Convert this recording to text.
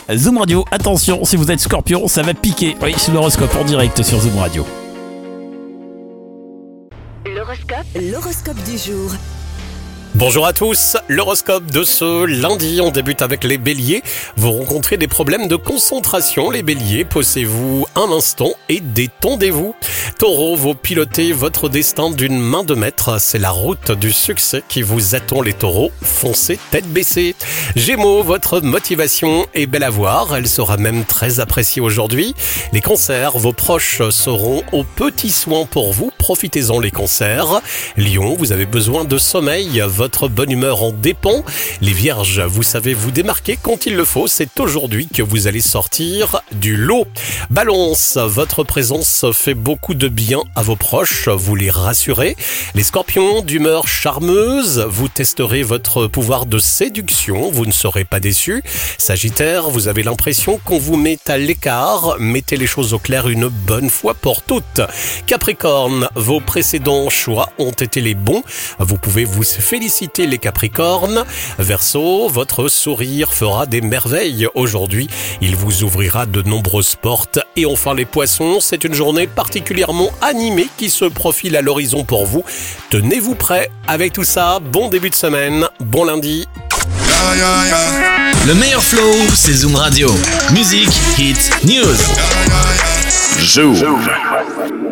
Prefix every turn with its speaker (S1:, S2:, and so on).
S1: Zoom Radio, attention, si vous êtes Scorpion, ça va piquer. Oui, c'est l'horoscope en direct sur Zoom Radio.
S2: L'horoscope du jour.
S3: Bonjour à tous, l'horoscope de ce lundi, on débute avec les béliers. Vous rencontrez des problèmes de concentration, les béliers, posez-vous un instant et détendez-vous. Taureau, vous pilotez votre destin d'une main de maître, c'est la route du succès qui vous attend les taureaux, foncez tête baissée. Gémeaux, votre motivation est belle à voir, elle sera même très appréciée aujourd'hui. Les cancers, vos proches seront aux petits soins pour vous, profitez-en les cancers. Lion, vous avez besoin de sommeil, votre bonne humeur en dépend. Les vierges, vous savez vous démarquer quand il le faut, c'est aujourd'hui que vous allez sortir du lot. Balance, votre présence fait beaucoup de bien à vos proches, vous les rassurez. Les scorpions, d'humeur charmeuse, vous testerez votre pouvoir de séduction, vous ne serez pas déçus. Sagittaire, vous avez l'impression qu'on vous met à l'écart, mettez les choses au clair une bonne fois pour toutes. Capricorne, vos précédents choix ont été les bons, vous pouvez vous féliciter les Capricornes. Verseau, votre sourire fera des merveilles aujourd'hui. Il vous ouvrira de nombreuses portes. Et enfin les Poissons, c'est une journée particulièrement animée qui se profile à l'horizon pour vous. Tenez-vous prêts. Avec tout ça, bon début de semaine, bon lundi.
S4: Le meilleur flow, c'est Zoom Radio. Musique, hit, news.
S5: Zoom.